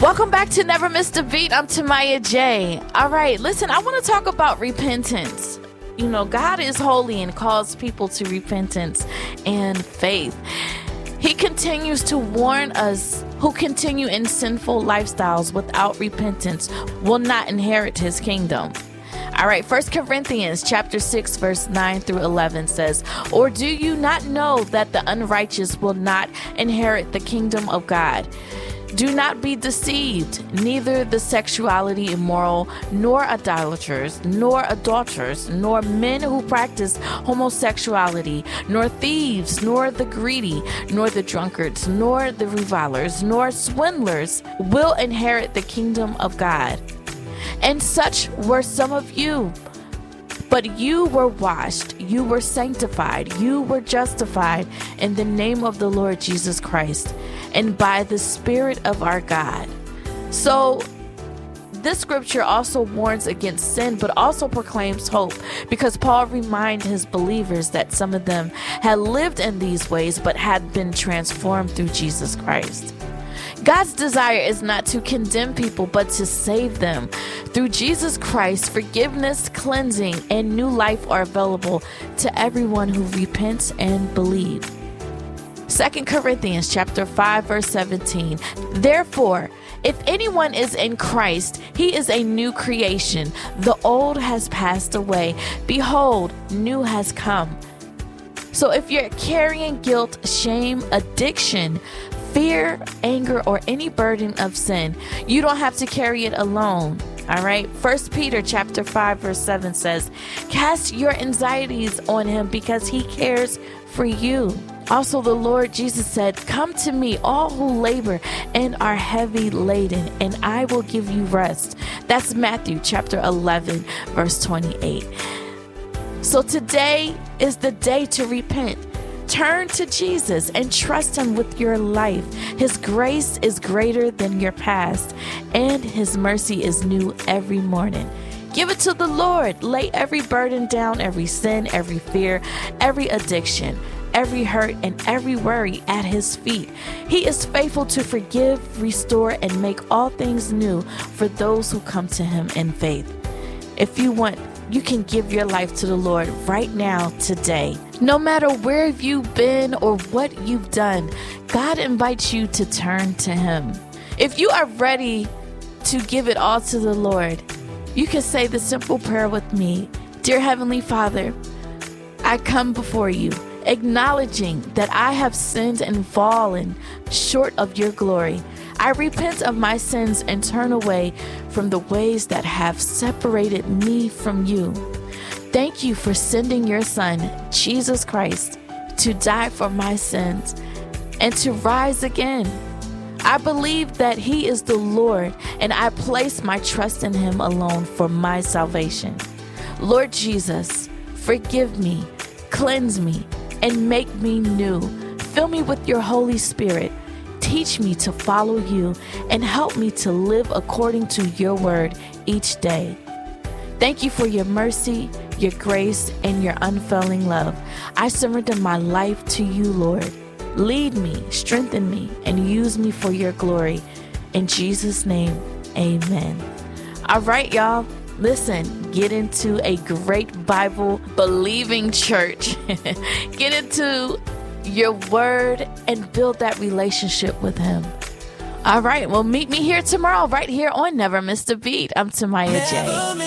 Welcome back to Never Missed a Beat. I'm Tamaya J. All right, listen, I want to talk about repentance. You know, God is holy and calls people to repentance and faith. He continues to warn us who continue in sinful lifestyles without repentance will not inherit his kingdom. All right, 1 Corinthians chapter 6, verse 9 through 11 says, "Or do you not know that the unrighteous will not inherit the kingdom of God? Do not be deceived, neither the sexually immoral, nor idolaters, nor adulterers, nor men who practice homosexuality, nor thieves, nor the greedy, nor the drunkards, nor the revilers, nor swindlers will inherit the kingdom of God. And such were some of you. But you were washed, you were sanctified, you were justified in the name of the Lord Jesus Christ and by the Spirit of our God." So this scripture also warns against sin, but also proclaims hope, because Paul reminded his believers that some of them had lived in these ways, but had been transformed through Jesus Christ. God's desire is not to condemn people, but to save them. Through Jesus Christ, forgiveness, cleansing, and new life are available to everyone who repents and believes. 2 Corinthians chapter 5, verse 17. "Therefore, if anyone is in Christ, he is a new creation. The old has passed away. Behold, new has come." So if you're carrying guilt, shame, addiction, fear, anger, or any burden of sin, you don't have to carry it alone. All right. 1 Peter chapter 5, verse 7 says, "Cast your anxieties on him because he cares for you." Also, the Lord Jesus said, "Come to me, all who labor and are heavy laden, and I will give you rest." That's Matthew chapter 11, verse 28. So today is the day to repent. Turn to Jesus and trust him with your life. His grace is greater than your past, and his mercy is new every morning. Give it to the Lord. Lay every burden down, every sin, every fear, every addiction, every hurt, and every worry at his feet. He is faithful to forgive, restore, and make all things new for those who come to him in faith. If you want, you can give your life to the Lord right now, today. No matter where you've been or what you've done, God invites you to turn to him. If you are ready to give it all to the Lord, you can say the simple prayer with me. Dear Heavenly Father, I come before you, acknowledging that I have sinned and fallen short of your glory. I repent of my sins and turn away from the ways that have separated me from you. Thank you for sending your Son, Jesus Christ, to die for my sins and to rise again. I believe that he is the Lord, and I place my trust in him alone for my salvation. Lord Jesus, forgive me, cleanse me, and make me new. Fill me with your Holy Spirit. Teach me to follow you and help me to live according to your word each day. Thank you for your mercy, your grace, and your unfailing love. I surrender my life to you, Lord. Lead me, strengthen me, and use me for your glory. In Jesus' name, amen. All right, y'all. Listen, get into a great Bible-believing church. Get into your word and build that relationship with him. All right, well, meet me here tomorrow right here on Never Missed a Beat. I'm Tamaya J.